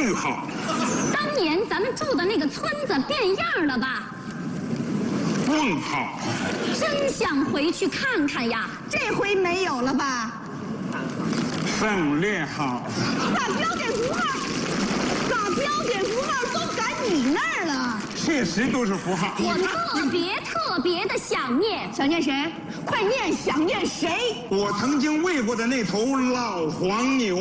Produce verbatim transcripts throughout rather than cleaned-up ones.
句号。 当年咱们住的那个村子变样了吧？ 问号。 真想回去看看呀。 这回没有了吧？ 省略号。 咋标点符号？咋标点符号都赶你那儿了？ 确实都是符号。 我特别特别的想念。 想念谁？快念，想念谁？ 我曾经喂过的那头老黄牛。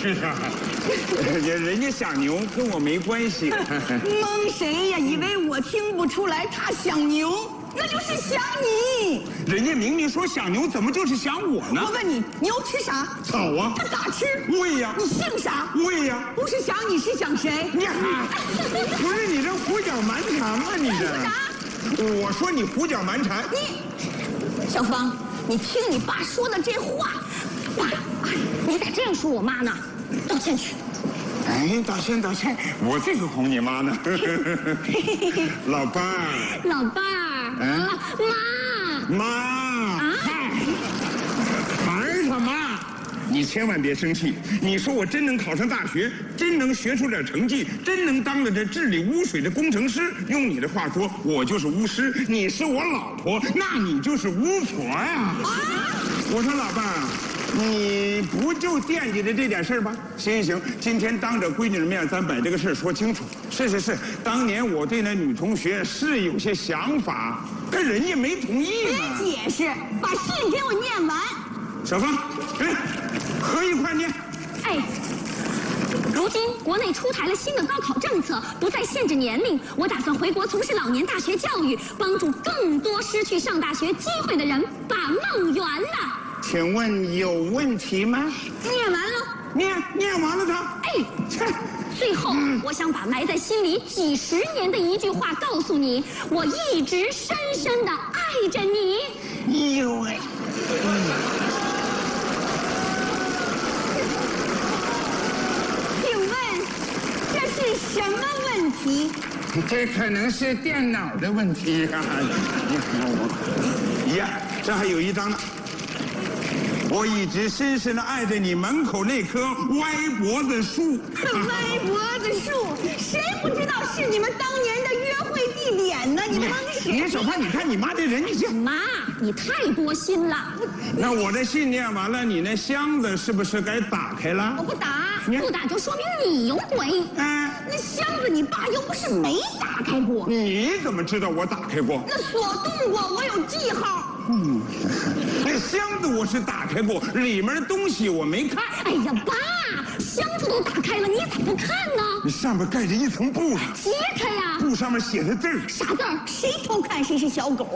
人家想牛跟我没关系。 蒙谁呀？以为我听不出来他想牛，那就是想你。 人家明明说想牛，怎么就是想我呢？ 我问你，牛吃啥？ 草啊。 它咋吃？ 喂呀。 你姓啥？ 喂呀。 不是想你是想谁？ 你喊，不是你这胡搅蛮缠吗？你这。 啥？ 我说你胡搅蛮缠。 你，小芳，你听你爸说的这话， 爸，你咋这样说我妈呢？道歉去。 哎，道歉道歉，我这个哄你妈呢。老伴儿。 老伴儿。 嗯。 妈。 妈。 啊。 儿他妈。你千万别生气！你说我真能考上大学，真能学出点成绩，真能当了这治理污水的工程师。用你的话说，我就是巫师，你是我老婆，那你就是巫婆呀！啊！我说老伴儿，你不就惦记着这点事儿吗？行行行，今天当着闺女的面，咱把这个事儿说清楚。是是是，当年我对那女同学是有些想法，但人家没同意嘛。 别解释，把信给我念完。 小芳，哎，合一块念。 哎，如今国内出台了新的高考政策，不再限制年龄。我打算回国从事老年大学教育，帮助更多失去上大学机会的人把梦圆了。 请问有问题吗？ 念完了， 念念完了他。 哎，最后，我想把埋在心里几十年的一句话告诉你：我一直深深的爱着你。 哎呦喂！ 请问这是什么问题？ 这可能是电脑的问题啊！你看我，呀，这还有一张呢。我一直深深的爱着你门口那棵歪脖子树。 歪脖子树，谁不知道是你们当年的约会地点呢？你们你小胖，你看你妈这人，你这妈，你太多心了。 那我的信念完了，你那箱子是不是该打开了？ 我不打，不打就说明你有鬼。 哎， 那箱子你爸又不是没打开过。 你怎么知道我打开过？ 那锁动过，我有记号。 嗯，那箱子我是打开过，里面的东西我没看。 哎呀，爸，箱子都打开了，你咋不看呢？ 你上面盖着一层布呢。 揭开呀！ 布上面写的字儿。 啥字儿？ 谁偷看谁是小狗。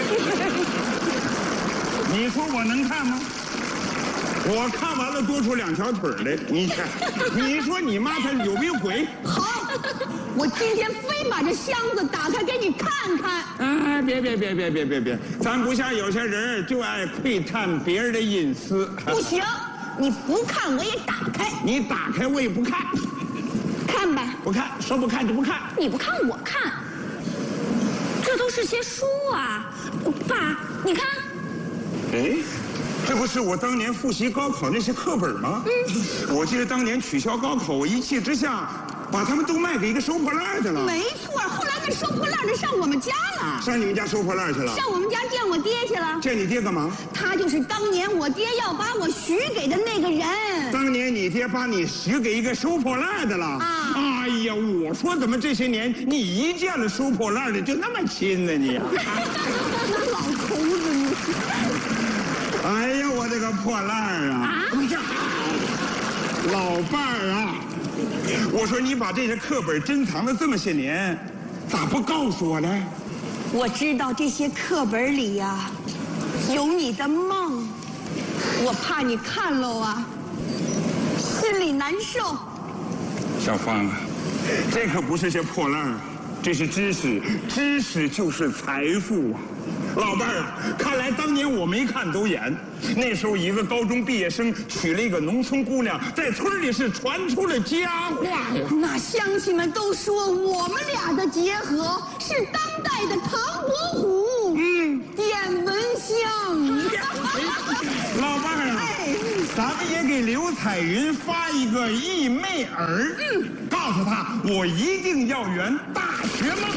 你说我能看吗？我看完了多出两条腿来，你看，你说你妈她有没有鬼？ 好，我今天非把这箱子打开给你看看。 哎，别别别别别别别，咱不像有些人就爱窥探别人的隐私。 不行，你不看我也打开。 你打开我也不看。 看吧， 不看，说不看就不看。 你不看我看，这都是些书啊，爸，你看。 哎。这不是我当年复习高考那些课本吗？嗯，我记得当年取消高考，我一气之下把他们都卖给一个收破烂的了。 没错，后来那收破烂的上我们家了。 上你们家收破烂去了？ 上我们家见我爹去了。 见你爹干嘛？ 他就是当年我爹要把我许给的那个人。 当年你爹把你许给一个收破烂的了？啊！哎呀，我说怎么这些年你一见了收破烂的就那么亲呢你？ 那老头子你。 哎呀，我这个破烂儿啊！老伴儿啊，我说你把这些课本珍藏了这么些年，咋不告诉我呢？ 我知道这些课本里呀，有你的梦，我怕你看喽啊，心里难受。 小芳啊，这可不是些破烂儿，这是知识，知识就是财富啊！老伴儿啊，看来当年我没看走眼。那时候一个高中毕业生娶了一个农村姑娘，在村里是传出了佳话呀。 那乡亲们都说我们俩的结合是当代的唐伯虎，嗯，电文老伴儿啊，咱们也给刘彩云发一个义妹儿，嗯，告诉她我一定要圆大学梦。